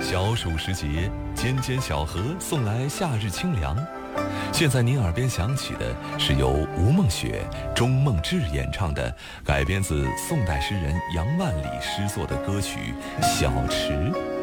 小暑时节，间间小河送来夏日清凉。现在您耳边响起的是由吴梦雪、钟梦志演唱的，改编自宋代诗人杨万里诗作的歌曲《小池》。